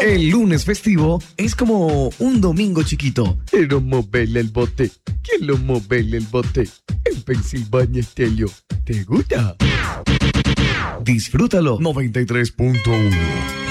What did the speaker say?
El lunes festivo es como un domingo chiquito. Quiero moverle el bote. Quiero moverle el bote. En Pensilvania Stereo. ¿Te gusta? Disfrútalo. 93.1